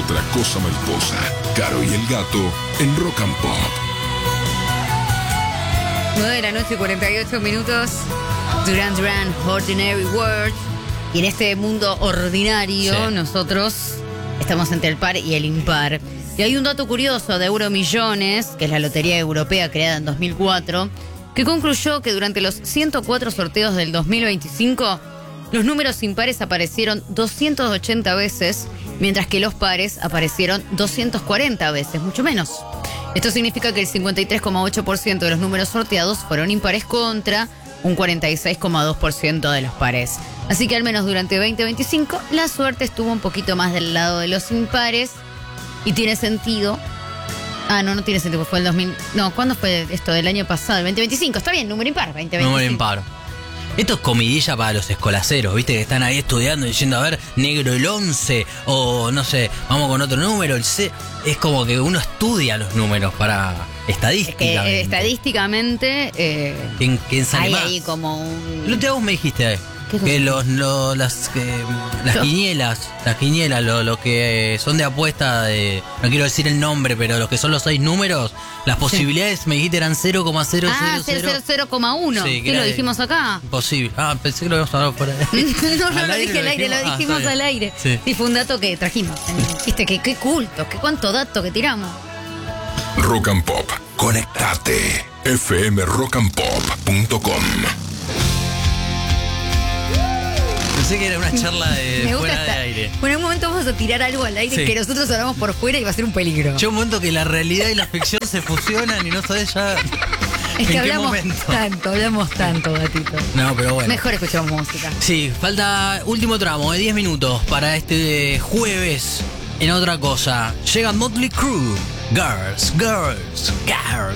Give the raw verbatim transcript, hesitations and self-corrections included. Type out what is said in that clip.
otra cosa mariposa. Caro y el gato en Rock and Pop. nueve de la noche, cuarenta y ocho minutos. Duran Duran, Ordinary World. Y en este mundo ordinario, sí, nosotros estamos entre el par y el impar. Y hay un dato curioso de Euromillones, que es la lotería europea creada en dos mil cuatro, que concluyó que durante los ciento cuatro sorteos del dos mil veinticinco, los números impares aparecieron doscientas ochenta veces, mientras que los pares aparecieron doscientas cuarenta veces, mucho menos. Esto significa que el cincuenta y tres coma ocho por ciento de los números sorteados fueron impares contra un cuarenta y seis coma dos por ciento de los pares. Así que al menos durante veinte veinticinco la suerte estuvo un poquito más del lado de los impares y tiene sentido. Ah, no, no tiene sentido, fue el dos mil... No, ¿cuándo fue esto? Del año pasado, el veinte veinticinco. Está bien, número impar, veinte veinticinco. Número impar. Esto es comidilla para los escolaceros, ¿viste? Que están ahí estudiando y diciendo, a ver, negro el once, o no sé, vamos con otro número, el C. Es como que uno estudia los números para estadísticamente. Es que, eh, estadísticamente... Eh, ¿Quién, quién sale hay más? ahí como un... Lo que vos me dijiste, eh, que los, lo, las, que, las Yo. quinielas, las quinielas, lo, lo que son de apuesta, de, no quiero decir el nombre, pero los que son los seis números, las posibilidades, sí, me dijiste eran cero coma cero cero cero. Ah, cero coma uno. Sí, ¿Qué lo dijimos acá? Imposible. Ah, pensé que lo habíamos hablado fuera de No, no al lo aire dije al aire, lo Ah, dijimos está al bien. aire. Sí. Sí, fue un dato que trajimos. Viste, que qué culto, que cuánto dato que tiramos. Rock and Pop. Conectate. f m rock and pop punto com. Pensé que era una charla de Me gusta fuera esta- de aire. Bueno, en un momento vamos a tirar algo al aire Sí. que nosotros hablamos por fuera y va a ser un peligro. Yo un momento que la realidad y la ficción se fusionan y no sabes ya es en que qué hablamos momento. tanto, hablamos tanto, gatito. No, pero bueno. Mejor escuchamos música. Sí, falta último tramo de diez minutos para este jueves en otra cosa. Llega Motley Crue. Girls, girls, girls.